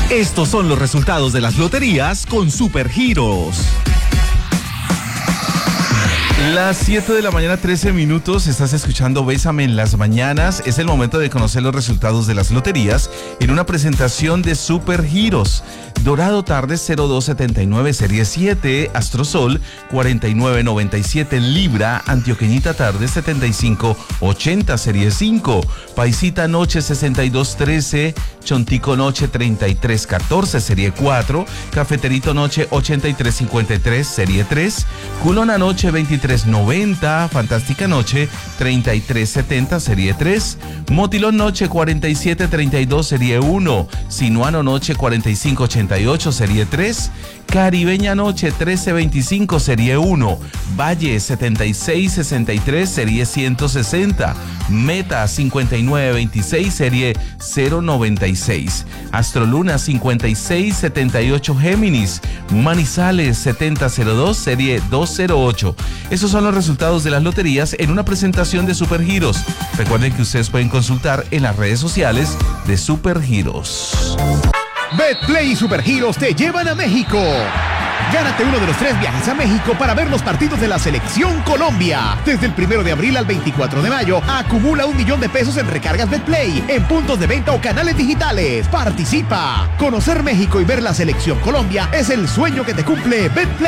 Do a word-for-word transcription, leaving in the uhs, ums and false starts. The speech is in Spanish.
Estos son los resultados de las loterías con Supergiros. Las siete de la mañana, trece minutos, estás escuchando Bésame en las mañanas. Es el momento de conocer los resultados de las loterías en una presentación de Supergiros. Dorado Tarde cero dos setenta y nueve serie siete, Astrosol cuarenta y nueve noventa y siete, Libra, Antioqueñita Tarde setenta y cinco ochenta serie cinco, Paisita Noche sesenta y dos trece, Chontico Noche treinta y tres catorce serie cuatro, Cafeterito Noche ochenta y tres cincuenta y tres serie tres, Culona Noche veintitrés noventa, Fantástica Noche treinta y tres setenta serie tres, Motilón Noche cuarenta y siete treinta y dos serie uno, Sinuano Noche cuarenta y cinco ochenta y ocho serie tres, Caribeña Noche trece veinticinco serie uno, Valle setenta y seis sesenta y tres serie ciento sesenta, Meta cincuenta y nueve veintiséis serie cero noventa y seis, Astroluna cincuenta y seis setenta y ocho Géminis, Manizales setenta cero dos serie doscientos ocho. Esos son los resultados de las loterías en una presentación de Supergiros. Recuerden que ustedes pueden consultar en las redes sociales de Supergiros. Betplay y Supergiros te llevan a México. Gánate uno de los tres viajes a México para ver los partidos de la Selección Colombia. Desde el primero de abril al veinticuatro de mayo, acumula un millón de pesos en recargas Betplay, en puntos de venta o canales digitales. Participa. Conocer México y ver la Selección Colombia es el sueño que te cumple Betplay.